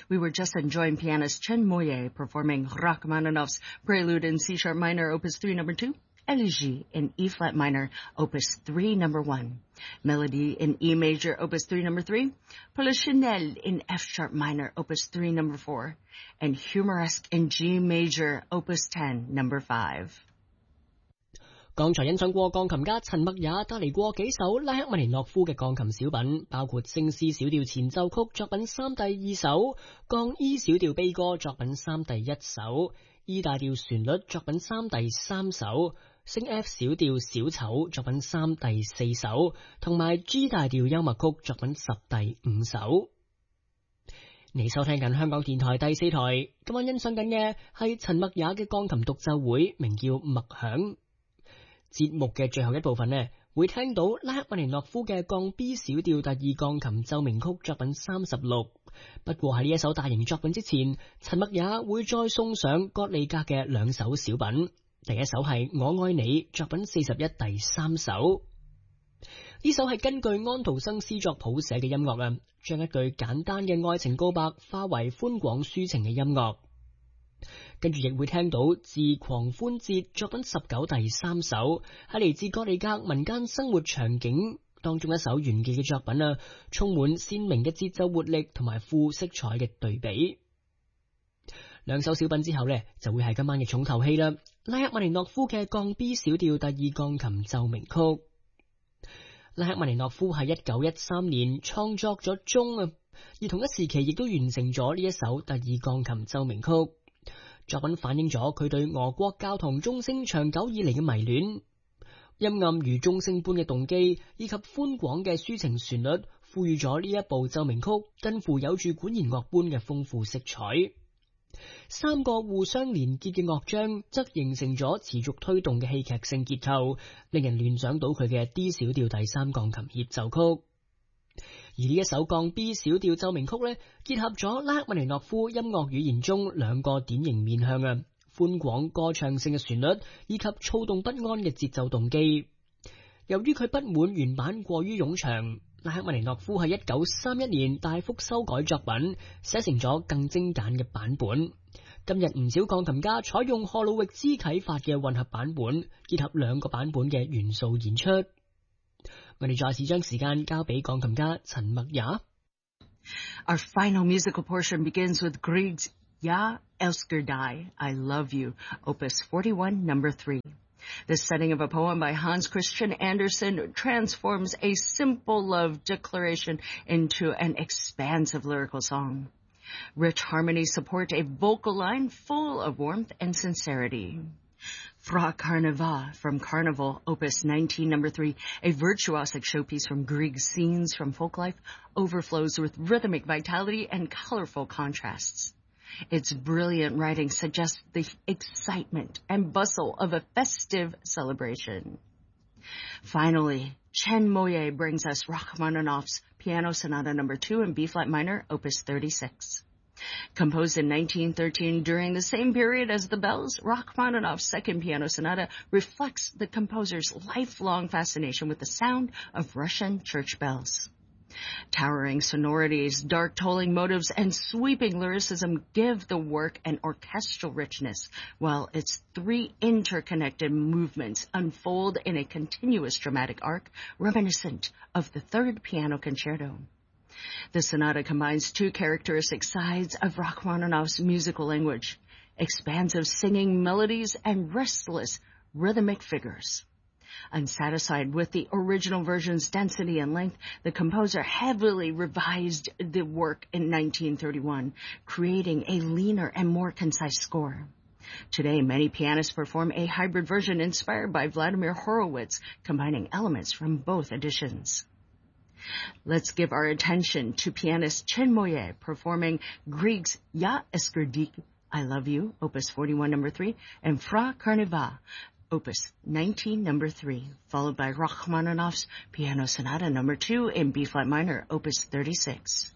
We were just enjoying pianist Chen Moye performing Rachmaninoff's Prelude in C-sharp minor, Opus 3, number 2, Elegie in E-flat minor, Opus 3, number 1, Melody in E major, Opus 3, number 3, Polichinelle in F-sharp minor, Opus 3, number 4, and Humoresque in G major, Opus 10, number 5. 剛才欣賞過鋼琴家陳默也帶嚟過幾首拉赫曼尼諾夫嘅鋼琴小品，包括聖詩小調前奏曲作品3第2首、降 E 小調悲歌作品3第1首、E 大調旋律作品3第3首、升 F 小調小丑作品3第4首，同埋 G 大調幽默曲作品10第5首。你收聽緊香港電台第4台，今晚欣賞緊嘅係陳默也嘅鋼琴獨奏會，名叫《默響》。節目嘅最後一部分呢，會聽到拉赫曼尼諾夫嘅降 B 小調第2鋼琴奏鳴曲作品36。不過喺呢一首大型作品之前，陳默也會再送上葛利格嘅2首小品。第一首係我愛你作品41第3首。呢首係根據安徒生詩作譜寫嘅音樂啊，將一句簡單嘅愛情告白化為寬廣抒情嘅音樂。跟住亦會聽到自狂歡節作品19第3首，係嚟自葛利格民間生活場景當中一首炫技嘅作品啊，充滿鮮明嘅節奏活力同埋富色彩嘅對比。2首小品之後呢，就會係今晚嘅重頭戲啦，拉赫曼尼諾夫嘅降 B 小調第2鋼琴奏鳴曲。拉赫曼尼諾夫喺1913年創作咗鐘啊，而同一時期亦都完成咗呢一首第2鋼琴奏鳴曲。作品反映咗佢對俄國教堂鐘聲長久以嚟嘅迷戀，陰暗如鐘聲般嘅動機以及寬廣嘅抒情旋律，賦予咗呢一部奏鳴曲近乎有住管弦樂般嘅豐富色彩。3個互相連結嘅樂章則形成咗持續推動嘅戲劇性結構，令人聯想到佢嘅 D 小調第3鋼琴協奏曲。而呢一首降 B 小調奏鳴曲呢，結合咗拉赫曼尼諾夫音樂語言中2個典型面向啊，寬廣歌唱性嘅旋律以及躁動不安嘅節奏動機。由於佢不滿原版過於冗長，拉赫曼尼諾夫喺1931年大幅修改作品，寫成咗更精簡嘅版本。今日唔少鋼琴家採用賀魯域茲啟發嘅混合版本，結合2個版本嘅元素演出。我哋再次將時間交俾鋼琴家陳默也。 Our final musical portion begins with Grieg's Ja älskar dig, I love you, Opus 41, number 3. The setting of a poem by Hans Christian Andersen transforms a simple love declaration into an expansive lyrical song. Rich harmonies support a vocal line full of warmth and sincerity. Fra Carneva from Carnival, Opus 19, number 3, a virtuosic showpiece from Grieg's scenes from folk life, overflows with rhythmic vitality and colorful contrasts. Its brilliant writing suggests the excitement and bustle of a festive celebration. Finally, Chen Moye brings us Rachmaninoff's Piano Sonata number 2 in B-flat minor, Opus 36. Composed in 1913 during the same period as the bells, Rachmaninoff's second piano sonata reflects the composer's lifelong fascination with the sound of Russian church bells. Towering sonorities, dark tolling motives, and sweeping lyricism give the work an orchestral richness, while its 3 interconnected movements unfold in a continuous dramatic arc reminiscent of the third piano concerto. The sonata combines 2 characteristic sides of Rachmaninoff's musical language, expansive singing melodies and restless rhythmic figures. Unsatisfied with the original version's density and length, the composer heavily revised the work in 1931, creating a leaner and more concise score. Today, many pianists perform a hybrid version inspired by Vladimir Horowitz, combining elements from both editions. Let's give our attention to pianist Chen Moye performing Grieg's Ja älskar dig, I love you, Opus 41, number 3, and Fra Carneva, Opus 19, number 3, followed by Rachmaninoff's Piano Sonata number 2 in B-flat minor, Opus 36.